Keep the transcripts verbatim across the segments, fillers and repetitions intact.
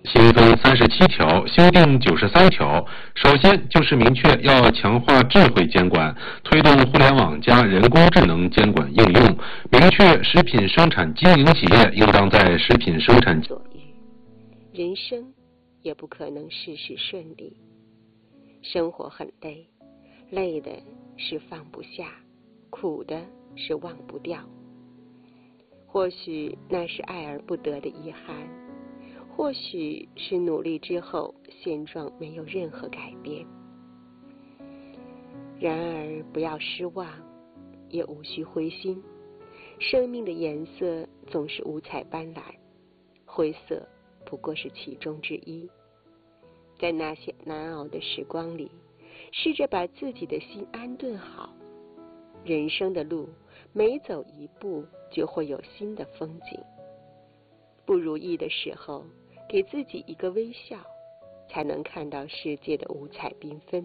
新增三十七条，修订九十三条。首先就是明确要强化智慧监管，推动互联网加人工智能监管应用，明确食品生产经营企业应当在食品生产所欲，人生也不可能事事顺利。生活很累，累的是放不下，苦的是忘不掉。或许那是爱而不得的遗憾，或许是努力之后现状没有任何改变。然而不要失望，也无需灰心。生命的颜色总是五彩斑斓，灰色不过是其中之一。在那些难熬的时光里，试着把自己的心安顿好。人生的路，每走一步就会有新的风景。不如意的时候，给自己一个微笑，才能看到世界的五彩缤纷。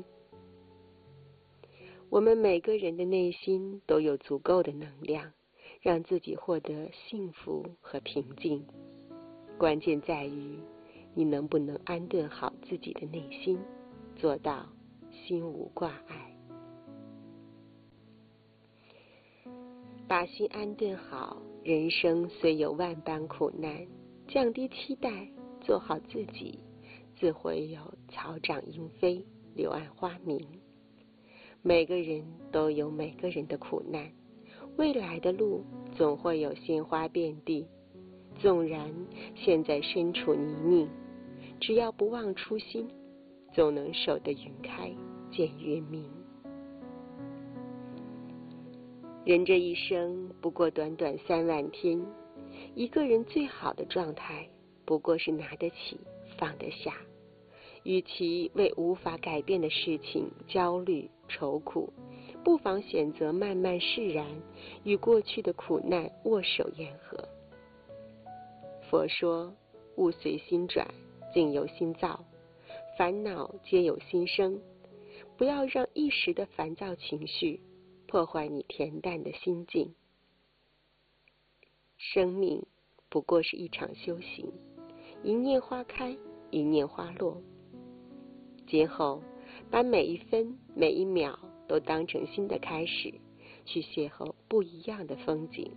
我们每个人的内心都有足够的能量，让自己获得幸福和平静。关键在于你能不能安顿好自己的内心，做到心无挂碍。把心安顿好，人生虽有万般苦难，降低期待，做好自己，自会有草长莺飞，柳暗花明。每个人都有每个人的苦难，未来的路总会有鲜花遍地。纵然现在身处泥泞，只要不忘初心，总能守得云开见月明。人这一生不过短短三万天，一个人最好的状态不过是拿得起放得下。与其为无法改变的事情焦虑愁苦，不妨选择慢慢释然，与过去的苦难握手言和。佛说，物随心转，境由心造，烦恼皆有心生。不要让一时的烦躁情绪破坏你恬淡的心境。生命不过是一场修行，一念花开，一念花落。今后把每一分每一秒都当成新的开始，去邂逅不一样的风景。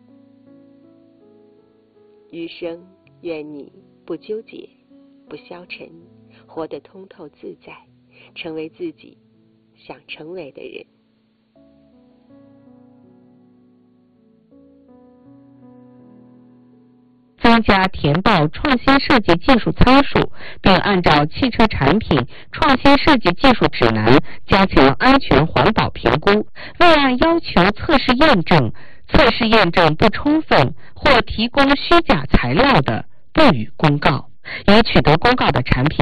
余生愿你不纠结，不消沉，活得通透自在，成为自己想成为的人。 增加填报创新设计技术参数，并按照汽车产品创新设计技术指南加强安全环保评估。未按要求测试验证、测试验证不充分或提供虚假材料的，不予公告。已取得公告的产品